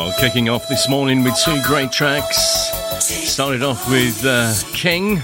Well, kicking off this morning with two great tracks. Started off with King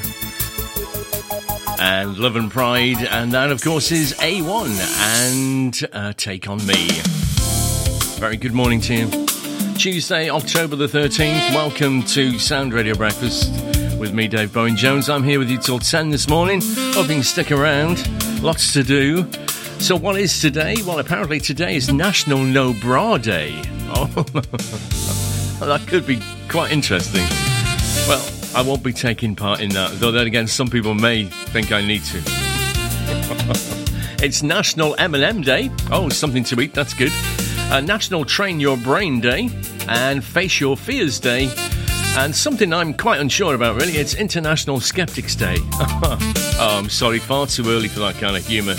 and Love and Pride, and that, of course, is A1 and Take On Me. Very good morning to you. Tuesday, October the 13th. Welcome to Sound Radio Breakfast with me, Dave Bowen-Jones. I'm here with you till 10 this morning. Hoping you stick around. Lots to do. So what is today? Well, apparently today is National No Bra Day. Oh, that could be quite interesting. Well, I won't be taking part in that, though then again, some people may think I need to. It's National M&M Day. Oh, something to eat, that's good. National Train Your Brain Day and Face Your Fears Day. And something I'm quite unsure about, really, it's International Skeptics Day. Oh, I'm sorry, far too early for that kind of humour.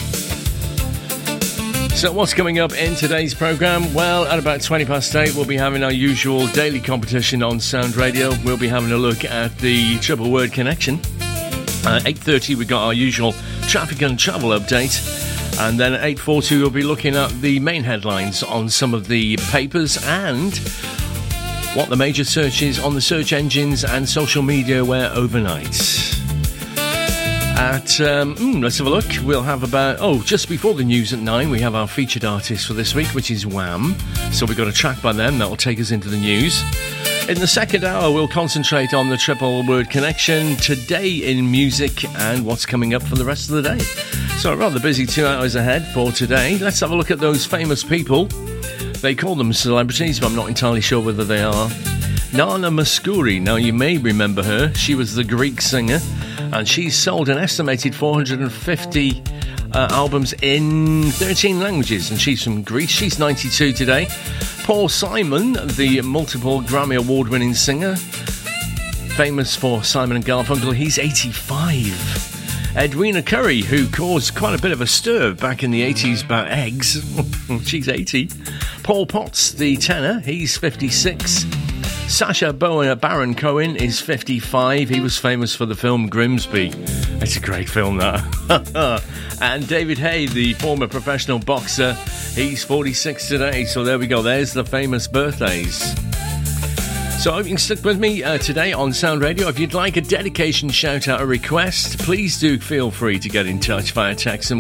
So what's coming up in today's programme? Well, at about 20 past 8, we'll be having our usual daily competition on Sound Radio. We'll be having a look at the Triple Word Connection. 8:30, we've got our usual traffic and travel update. And then at 8:40, we'll be looking at the main headlines on some of the papers and what the major searches on the search engines and social media were overnight. Let's have a look. We'll have about, just before the news at 9, we have our featured artist for this week, which is Wham. So we've got a track by them that will take us into the news. In the second hour, we'll concentrate on the Triple Word Connection, today in music, and what's coming up for the rest of the day. So a rather busy 2 hours ahead for today. Let's have a look at those famous people. They call them celebrities, but I'm not entirely sure whether they are. Nana Mouskouri, now you may remember her. She was the Greek singer, and she's sold an estimated 450 albums in 13 languages, and she's from Greece. She's 92 today. Paul Simon, the multiple Grammy Award-winning singer, famous for Simon and Garfunkel, he's 85. Edwina Curry, who caused quite a bit of a stir back in the 80s about eggs, she's 80. Paul Potts, the tenor, he's 56. Sacha Baron Cohen is 55. He was famous for the film Grimsby. It's a great film, that. And David Haye, the former professional boxer, he's 46 today. So there we go. There's the famous birthdays. So I hope you can stick with me today on Sound Radio. If you'd like a dedication, shout out, a request, please do feel free to get in touch via text and